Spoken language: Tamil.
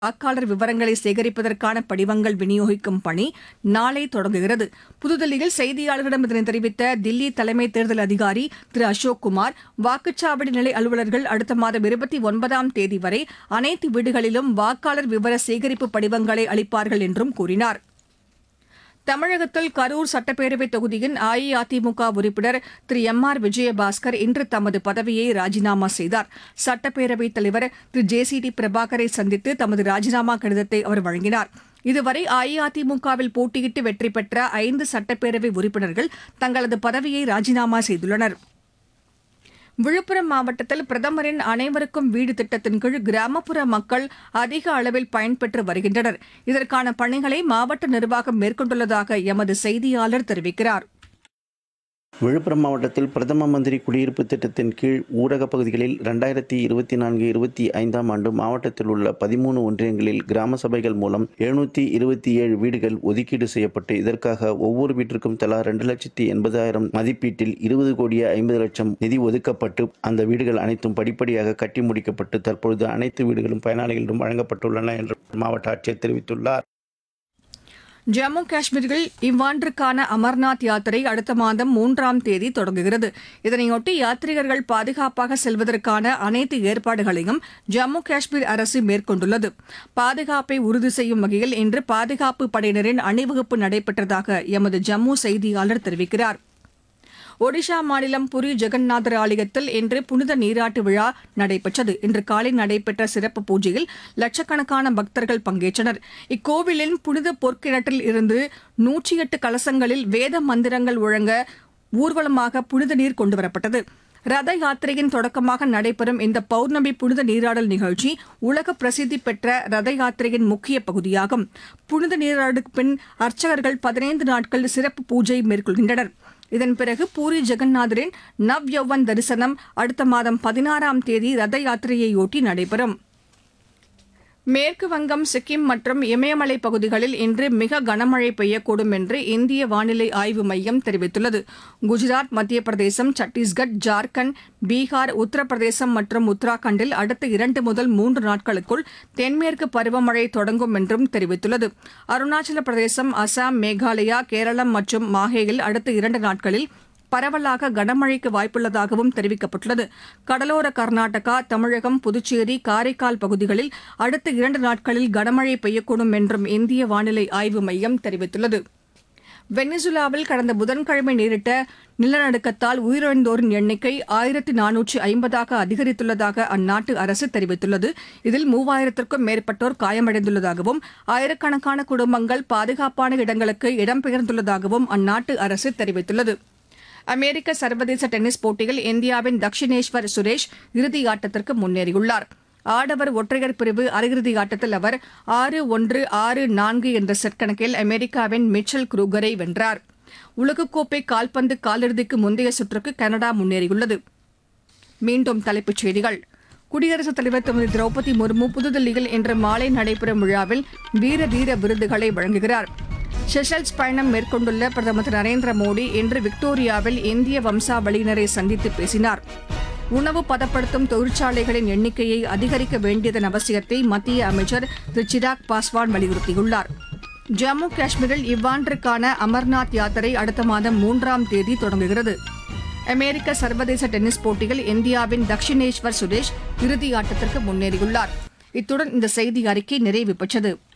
வாக்காளர் விவரங்களை சேகரிப்பதற்கான படிவங்கள் விநியோகிக்கும் பணி நாளை தொடங்குகிறது. புதுதில்லியில் செய்தியாளர்களிடம் இதனை தெரிவித்த தில்லி தலைமை தேர்தல் அதிகாரி திரு அசோக் குமார், வாக்குச்சாவடி நிலை அலுவலர்கள் அடுத்த மாதம் 29ஆம் தேதி வரை அனைத்து வீடுகளிலும் வாக்காளர் விவர சேகரிப்பு படிவங்களை அளிப்பார்கள் என்றும் கூறினார். தமிழகத்தில் கரூர் சட்டப்பேரவைத் தொகுதியின் அஇஅதிமுக உறுப்பினர் திரு எம். ஆர். விஜயபாஸ்கர் இன்று தமது பதவியை ராஜினாமா செய்தார். சட்டப்பேரவைத் தலைவர் திரு ஜே.சி.டி. பிரபாகரை சந்தித்து தமது ராஜினாமா கடிதத்தை அவர் வழங்கினார். இதுவரை அஇஅதிமுகவில் போட்டியிட்டு வெற்றி பெற்ற 5 சட்டப்பேரவை உறுப்பினர்கள் தங்களது பதவியை ராஜினாமா செய்துள்ளனர். விழுப்புரம் மாவட்டத்தில் பிரதமரின் அனைவருக்கும் வீடு திட்டத்தின் கீழ் கிராமப்புற மக்கள் அதிக அளவில் பயன்பெற்று வருகின்றனர். இதற்கான பணிகளை மாவட்ட நிர்வாகம் மேற்கொண்டுள்ளதாக எமது செய்தியாளர் தெரிவிக்கிறார். விழுப்புரம் மாவட்டத்தில் பிரதம மந்திரி குடியிருப்பு திட்டத்தின் கீழ் ஊரகப் பகுதிகளில் 2024-25ஆம் ஆண்டு மாவட்டத்தில் உள்ள 13 ஒன்றியங்களில் கிராம சபைகள் மூலம் 727 வீடுகள் ஒதுக்கீடு செய்யப்பட்டு இதற்காக ஒவ்வொரு வீட்டிற்கும் தலா 2,80,000 மதிப்பீட்டில் 20,50,00,000 நிதி ஒதுக்கப்பட்டு அந்த வீடுகள் அனைத்தும் படிப்படியாக கட்டி முடிக்கப்பட்டு தற்பொழுது அனைத்து வீடுகளும் பயனாளிகளிடம் வழங்கப்பட்டுள்ளன என்று மாவட்ட ஆட்சியர் தெரிவித்துள்ளார். ஜம்மு காஷ்மீரில் இவ்வாண்டிற்கான அமர்நாத் யாத்திரை அடுத்த மாதம் 3ஆம் தேதி தொடங்குகிறது. இதனையொட்டி யாத்ரீகர்கள் பாதுகாப்பாக செல்வதற்கான அனைத்து ஏற்பாடுகளையும் ஜம்மு காஷ்மீர் அரசு மேற்கொண்டுள்ளது. பாதுகாப்பை உறுதி செய்யும் வகையில் இன்று பாதுகாப்பு படையினரின் அணிவகுப்பு நடைபெற்றதாக எமது ஜம்மு செய்தியாளர் தெரிவிக்கிறார். ஒடிஷா மாநிலம் புரி ஜெகந்நாதர் ஆலயத்தில் இன்று புனித நீராட்டு விழா நடைபெற்றது. இன்று காலை நடைபெற்ற சிறப்பு பூஜையில் லட்சக்கணக்கான பக்தர்கள் பங்கேற்றனர். இக்கோவிலின் புனித பொற்கிணற்றில் இருந்து 108 கலசங்களில் வேத மந்திரங்கள் முழங்க ஊர்வலமாக புனித நீர் கொண்டுவரப்பட்டது. ரத யாத்திரையின் தொடக்கமாக நடைபெறும் இந்த பௌர்ணமி புனித நீராடல் நிகழ்ச்சி உலக பிரசித்தி பெற்ற ரத யாத்திரையின் முக்கிய பகுதியாகும். புனித நீராடலுக்கு பின் அர்ச்சகர்கள் 15 நாட்கள் சிறப்பு பூஜை மேற்கொள்கின்றனர். இதன் பிறகு பூரி ஜெகந்நாதரின் நவ் யௌவன் தரிசனம் அடுத்த மாதம் 16ஆம் தேதி ரத யாத்திரையொட்டி நடைபெறும். மேற்கு வங்கம், சிக்கிம் மற்றும் இமயமலை பகுதிகளில் இன்று மிக கனமழை பெய்யக்கூடும் என்று இந்திய வானிலை ஆய்வு மையம் தெரிவித்துள்ளது. குஜராத், மத்திய பிரதேசம், சத்தீஸ்கர், ஜார்க்கண்ட், பீகார், உத்தரப்பிரதேசம் மற்றும் உத்தராகண்டில் அடுத்த 2 முதல் 3 நாட்களுக்குள் தென்மேற்கு பருவமழை தொடங்கும் என்றும் தெரிவித்துள்ளது. அருணாச்சல பிரதேசம், அசாம், மேகாலயா, கேரளம் மற்றும் மாஹேயில் அடுத்த 2 நாட்களில் பரவலாக கனமழைக்கு வாய்ப்புள்ளதாகவும் தெரிவிக்கப்பட்டுள்ளது. கடலோர கர்நாடகா, தமிழகம், புதுச்சேரி, காரைக்கால் பகுதிகளில் அடுத்த 2 நாட்களில் கனமழை பெய்யக்கூடும் என்றும் இந்திய வானிலை ஆய்வு மையம் தெரிவித்துள்ளது. வெனிசுலாவில் கடந்த புதன்கிழமை நேரிட்ட நிலநடுக்கத்தால் உயிரிழந்தோரின் எண்ணிக்கை 1450ஆக அதிகரித்துள்ளதாக அந்நாட்டு அரசு தெரிவித்துள்ளது. இதில் 3000க்கும் மேற்பட்டோர் காயமடைந்துள்ளதாகவும் ஆயிரக்கணக்கான குடும்பங்கள் பாதுகாப்பான இடங்களுக்கு இடம்பெயர்ந்துள்ளதாகவும் அந்நாட்டு அரசு தெரிவித்துள்ளது. அமெரிக்க சர்வதேச டென்னிஸ் போட்டியில் இந்தியாவின் தக்ஷினேஸ்வர் சுரேஷ் இறுதியாட்டத்திற்கு முன்னேறியுள்ளார். ஆடவர் ஒற்றையர் பிரிவு அரையிறுதி ஆட்டத்தில் அவர் 6-1, 6-4 என்ற செட் கணக்கில் அமெரிக்காவின் மிச்சல் குரூகரை வென்றார். உலகக்கோப்பை கால்பந்து காலிறுதிக்கு முந்தைய சுற்றுக்கு கனடா முன்னேறியுள்ளது. மீண்டும் தலைப்புச் செய்திகள். குடியரசுத் தலைவர் திருமதி திரௌபதி முர்மு புதுதில்லியில் இன்று மாலை நடைபெறும் விழாவில் வீர தீர விருதுகளை வழங்குகிறார். செஷல்ஸ் பயணம் மேற்கொண்டுள்ள பிரதமர் திரு நரேந்திர மோடி இன்று விக்டோரியாவில் இந்திய வம்சாவளியினரை சந்தித்து பேசினார். உணவு பதப்படுத்தும் தொழிற்சாலைகளின் எண்ணிக்கையை அதிகரிக்க வேண்டியதன் அவசியத்தை மத்திய அமைச்சர் திரு சிராக் பாஸ்வான் வலியுறுத்தியுள்ளார். ஜம்மு காஷ்மீரில் இவ்வாண்டிற்கான அமர்நாத் யாத்திரை அடுத்த மாதம் 3ஆம் தேதி தொடங்குகிறது. அமெரிக்க சர்வதேச டென்னிஸ் போட்டியில் இந்தியாவின் தக்ஷினேஸ்வர் சுரேஷ் இறுதியாட்டத்திற்கு முன்னேறியுள்ளார். இத்துடன் இந்த செய்தி அறிக்கை நிறைவு பெற்றது.